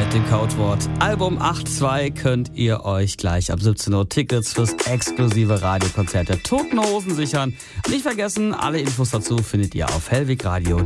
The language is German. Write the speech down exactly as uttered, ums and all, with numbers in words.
mit dem Codewort Album acht zwei könnt ihr euch gleich ab siebzehn Uhr Tickets fürs exklusive Radiokonzert der Toten Hosen sichern. Nicht vergessen, alle Infos dazu findet ihr auf hellwegradio